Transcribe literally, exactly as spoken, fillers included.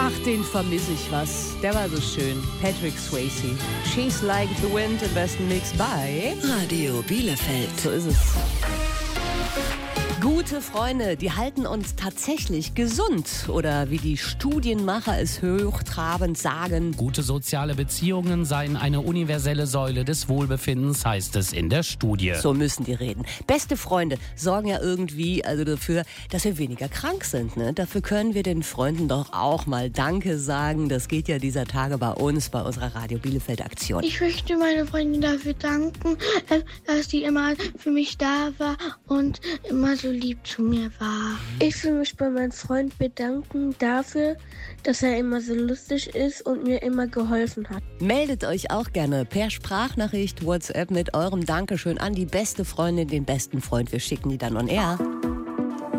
Ach, den vermisse ich was. Der war so schön. Patrick Swayze. She's Like the Wind, im besten Mix bei Radio Bielefeld. So ist es. Gute Freunde, die halten uns tatsächlich gesund. Oder wie die Studienmacher es hochtrabend sagen: Gute soziale Beziehungen seien eine universelle Säule des Wohlbefindens, heißt es in der Studie. So müssen die reden. Beste Freunde sorgen ja irgendwie also dafür, dass wir weniger krank sind. Ne? Dafür können wir den Freunden doch auch mal Danke sagen. Das geht ja dieser Tage bei uns, bei unserer Radio Bielefeld Aktion. Ich möchte meine Freundin dafür danken, dass sie immer für mich da war und immer so lieb zu mir war. Ich will mich bei meinem Freund bedanken dafür, dass er immer so lustig ist und mir immer geholfen hat. Meldet euch auch gerne per Sprachnachricht, WhatsApp mit eurem Dankeschön an die beste Freundin, den besten Freund. Wir schicken die dann on air.